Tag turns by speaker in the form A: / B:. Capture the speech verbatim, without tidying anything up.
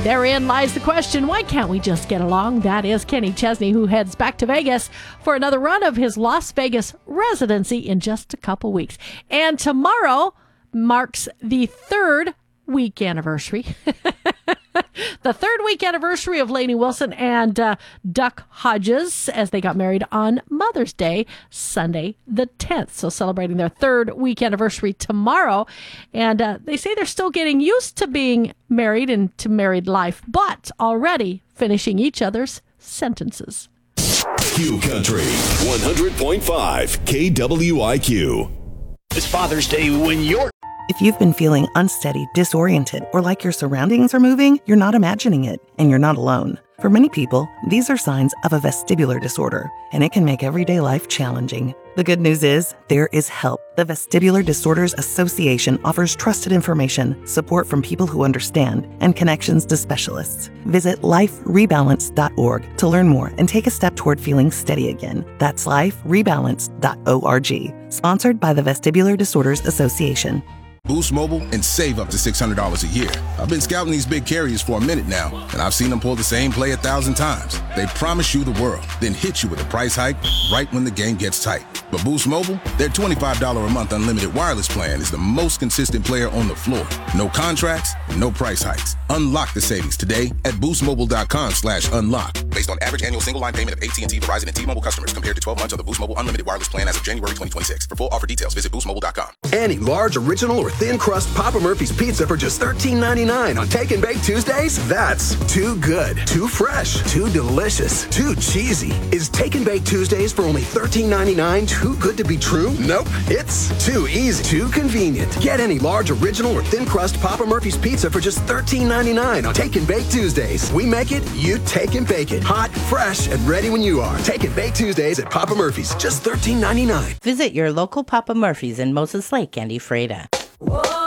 A: Therein lies the question, why can't we just get along? That is Kenny Chesney, who heads back to Vegas for another run of his Las Vegas residency in just a couple weeks. And tomorrow marks the third week anniversary. The third week anniversary of Lainey Wilson and uh, Duck Hodges as they got married on Mother's Day, Sunday the tenth. So celebrating their third week anniversary tomorrow. And uh, they say they're still getting used to being married and to married life, but already finishing each other's sentences.
B: Q Country one hundred point five K W I Q.
C: It's Father's Day when you're...
D: If you've been feeling unsteady, disoriented, or like your surroundings are moving, you're not imagining it, and you're not alone. For many people, these are signs of a vestibular disorder, and it can make everyday life challenging. The good news is, there is help. The Vestibular Disorders Association offers trusted information, support from people who understand, and connections to specialists. Visit life rebalance dot org to learn more and take a step toward feeling steady again. That's life rebalance dot org. Sponsored by the Vestibular Disorders Association.
E: Boost Mobile and save up to six hundred dollars a year. I've been scouting these big carriers for a minute now, and I've seen them pull the same play a thousand times. They promise you the world, then hit you with a price hike right when the game gets tight. But Boost Mobile, their twenty-five dollars a month unlimited wireless plan is the most consistent player on the floor. No contracts, no price hikes. Unlock the savings today at boostmobile.com slash unlock. Based on average annual single line payment of A T and T, Verizon, and T-Mobile customers compared to twelve months of the Boost Mobile unlimited wireless plan as of January twenty twenty-six. For full offer details, visit boost mobile dot com.
F: Any large, original, or thin crust Papa Murphy's pizza for just thirteen ninety-nine on Take and Bake Tuesdays? That's too good, too fresh, too delicious, too cheesy. Is Take and Bake Tuesdays for only thirteen ninety-nine too good to be true? Nope, it's too easy, too convenient. Get any large, original, or thin crust Papa Murphy's pizza for just thirteen ninety-nine on Take and Bake Tuesdays. We make it, you take and bake it. Hot, fresh, and ready when you are. Take and Bake Tuesdays at Papa Murphy's, just thirteen ninety-nine.
G: Visit your local Papa Murphy's in Moses Lake and Ephrata.